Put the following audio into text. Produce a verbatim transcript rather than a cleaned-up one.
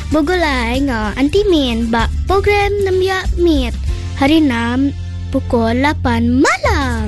Bugulay nga antimen ba program namya mit harinam pukol lapan malam.